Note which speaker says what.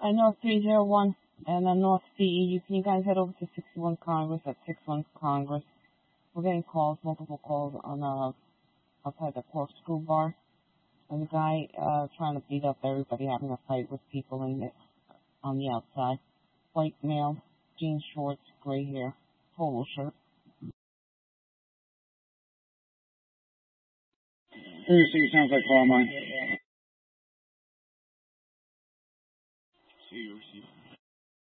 Speaker 1: North 301 and North CE. Can you guys head over to 61 Congress at 61 Congress? We're getting calls, multiple calls on outside the Corkscrew Bar. There's a guy trying to beat up everybody, having a fight with people on the outside. White male, jean shorts, gray hair, polo shirt.
Speaker 2: 36 sounds like Carmine.